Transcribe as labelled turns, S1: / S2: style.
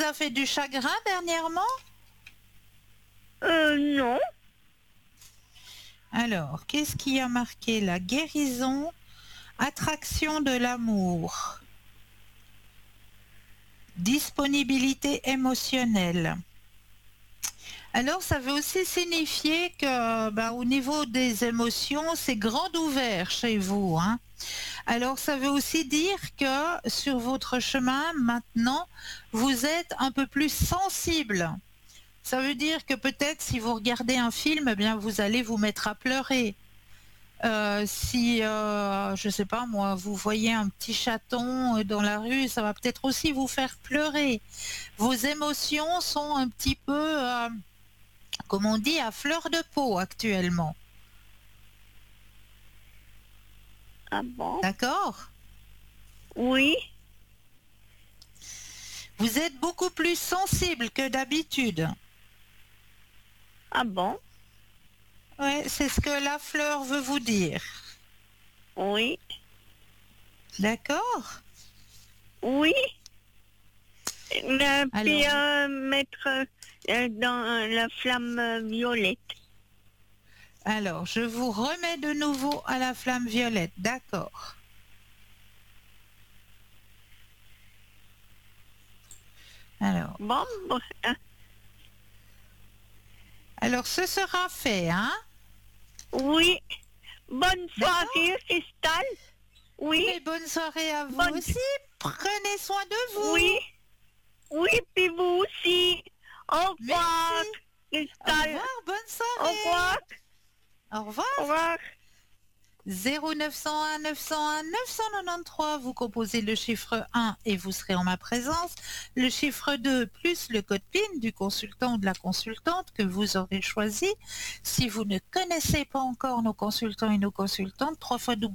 S1: a fait du chagrin dernièrement?
S2: Non.
S1: Alors, qu'est-ce qui a marqué la guérison, attraction de l'amour, disponibilité émotionnelle? Alors, ça veut aussi signifier que, au niveau des émotions, c'est grand ouvert chez vous, hein. Alors, ça veut aussi dire que sur votre chemin, maintenant, vous êtes un peu plus sensible. Ça veut dire que peut-être si vous regardez un film, eh bien, vous allez vous mettre à pleurer. Si, je sais pas moi, vous voyez un petit chaton dans la rue, ça va peut-être aussi vous faire pleurer. Vos émotions sont un petit peu, comme on dit, à fleur de peau actuellement.
S2: Ah bon?
S1: D'accord?
S2: Oui.
S1: Vous êtes beaucoup plus sensible que d'habitude.
S2: Ah bon?
S1: Ouais, c'est ce que la fleur veut vous dire.
S2: Oui.
S1: D'accord?
S2: Oui. Puis
S1: Alors,
S2: mettre dans la flamme violette.
S1: alors, je vous remets de nouveau à la flamme violette. D'accord. Alors,
S2: Bon,
S1: alors, ce sera fait, hein?
S2: oui. Bonne
S1: D'accord?
S2: soirée, Cristal. Oui.
S1: Mais bonne soirée à vous
S2: Bonne.
S1: aussi. Prenez soin de vous.
S2: Oui. Oui, puis vous aussi. Au revoir,
S1: Merci. Au
S2: Cristal.
S1: revoir, bonne
S2: Au
S1: soirée.
S2: revoir.
S1: Au revoir.
S2: Au revoir.
S1: 0901 901 993, vous composez le chiffre 1 et vous serez en ma présence. Le chiffre 2 plus le code PIN du consultant ou de la consultante que vous aurez choisi. Si vous ne connaissez pas encore nos consultants et nos consultantes, 3 fois